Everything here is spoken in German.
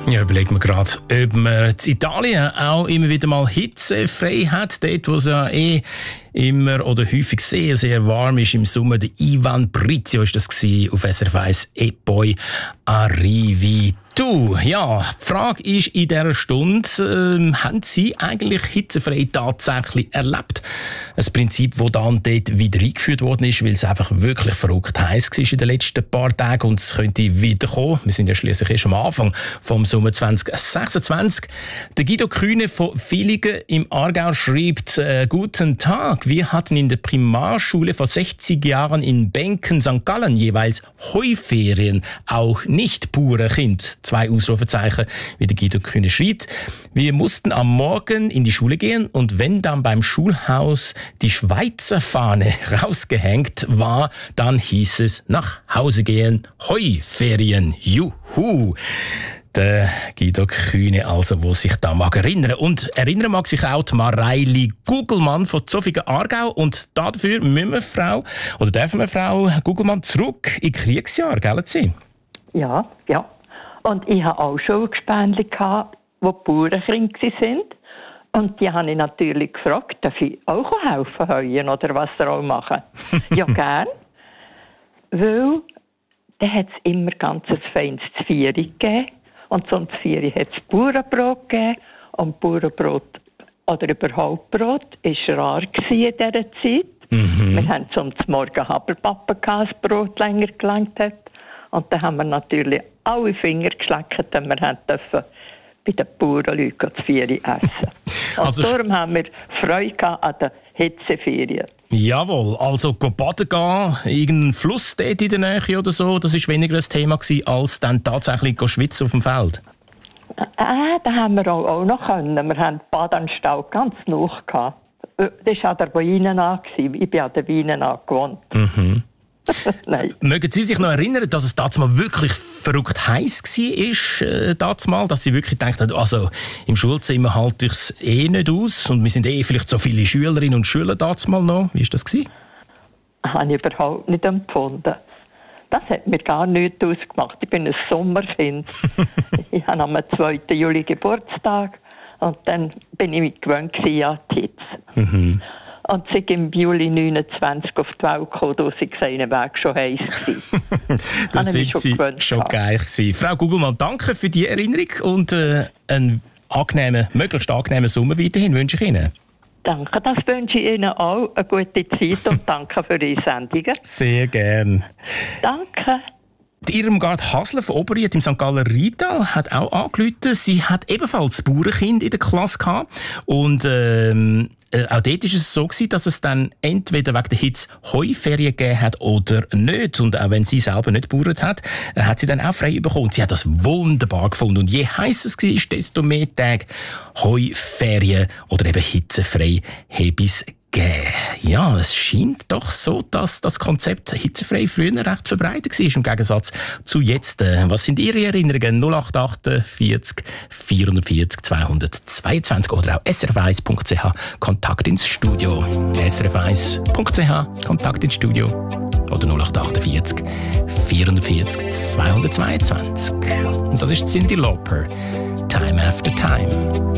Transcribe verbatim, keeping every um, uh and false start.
Ja, überlegen wir gerade, ob man in Italien auch immer wieder mal hitzefrei hat. Dort, wo es ja eh immer oder häufig sehr, sehr warm ist im Sommer. Der Ivan Brizio war das gewesen, auf S R F eins «E poi arrivi tu». Ja, die Frage ist in dieser Stunde, äh, haben Sie eigentlich hitzefrei tatsächlich erlebt? Ein Prinzip, das dann dort wieder eingeführt worden ist, weil es einfach wirklich verrückt heiß war in den letzten paar Tagen und es könnte wiederkommen. Wir sind ja schliesslich erst am Anfang vom Sommer zwanzig sechsundzwanzig. Der Guido Kühne von Villingen im Aargau schreibt, äh, «Guten Tag, wir hatten in der Primarschule vor sechzig Jahren in Benken, Sankt Gallen jeweils Heuferien, auch nicht pure Kind». Zwei Ausrufezeichen, wie der Guido Kühne schreibt. Wir mussten am Morgen in die Schule gehen und wenn dann beim Schulhaus die Schweizer Fahne rausgehängt war, dann hieß es nach Hause gehen, Heuferien, juhu. Der Guido Kühne, also, wo sich da mag erinnern. Und erinnern mag sich auch die Mareili Gugelmann von Zofingen Aargau. Und dafür müssen wir Frau, oder dürfen wir Frau Gugelmann zurück in Kriegsjahr, gell Sie? Ja, ja. Und ich hatte auch Schulgespänli, die Bauernkinder waren. Und die habe ich natürlich gefragt, darf ich auch helfen heuen oder was sie auch machen? Ja, gern. Weil da hat es immer ganz ein feines Zvieri gegeben. Und so ein Zvieri hat es Bauernbrot gegeben. Und Bauernbrot oder überhaupt Brot war rar in dieser Zeit. Mhm. Wir hatten zum Morgen Haberpappen, das Brot länger gelangt hat. Und dann haben wir natürlich alle Finger geschleckt, wenn wir dürfen bei den Bauernleuten das Vieri essen. Und also darum haben wir Freude an den Hitzeferien. Jawohl, also baden gehen, irgendein Fluss dort in der Nähe oder so, das war weniger ein Thema gewesen, als dann tatsächlich schwitzen auf dem Feld. Äh, das haben wir auch, auch noch können. Wir hatten die Badanstalt ganz nah gehabt. Das war an der Weinenau. Ich bin an der Weinenau gewohnt. Mhm. Nein. Mögen Sie sich noch erinnern, dass es damals mal wirklich verrückt heiß war, äh, damals, dass Sie wirklich gedacht haben, also im Schulzimmer halte ich es eh nicht aus und wir sind eh vielleicht so viele Schülerinnen und Schüler damals noch. Wie war das? Das habe ich überhaupt nicht empfunden. Das hat mir gar nichts ausgemacht. Ich bin ein Sommerkind. Ich habe am zweiten Juli Geburtstag und dann bin ich mich gewöhnt an die Hitze. Mhm. Und sie im Juli neunundzwanzig auf die Welt gekommen, da war seinen Weg schon heiß gewesen. Das sind schon Sie schon geil gewesen. Frau Gugelmann, danke für die Erinnerung und äh, einen angenehmen, möglichst angenehmen Sommer weiterhin wünsche ich Ihnen. Danke, das wünsche ich Ihnen auch. Eine gute Zeit und danke für Ihre Sendungen. Sehr gern. Danke. Die Irmgard Hasler von Oberried im Sankt Galler Rheintal hat auch angerufen. Sie hat ebenfalls Bauernkind in der Klasse gehabt. Und ähm, äh, auch dort war es so gewesen, dass es dann entweder wegen der Hitze Heuferien gegeben hat oder nicht. Und auch wenn sie selber nicht gebauert hat, äh, hat sie dann auch frei bekommen. Sie hat das wunderbar gefunden. Und je heißer es war, desto mehr Tage Heuferien oder eben hitzefrei habe es gegeben. Ja, es scheint doch so, dass das Konzept hitzefrei früher recht verbreitet war, im Gegensatz zu jetzt. Was sind Ihre Erinnerungen? null acht achtundvierzig vierundvierzig zweihundertzweiundzwanzig oder auch s r f eins punkt c h Kontakt ins Studio. s r f eins punkt c h Kontakt ins Studio oder null acht achtundvierzig vierundvierzig zweihundertzweiundzwanzig. Und das ist Cyndi Lauper. Time After Time.